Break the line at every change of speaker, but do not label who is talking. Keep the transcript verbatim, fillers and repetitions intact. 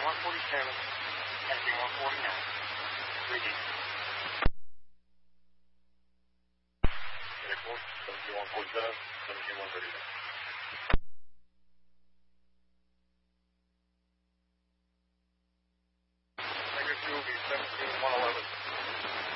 one forty-seven, passing one forty-nine. Reading. Airport, seventy-one forty-seven, seventy-one thirty-nine.